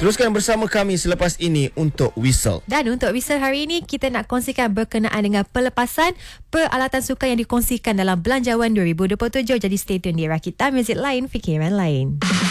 Teruskan bersama kami selepas ini untuk Whistle. Dan untuk Whistle hari ini, kita nak kongsikan berkenaan dengan pelepasan peralatan sukan yang dikongsikan dalam Belanjawan 2027. Jadi stay tune di Rakita Music Lain, Fikiran Lain.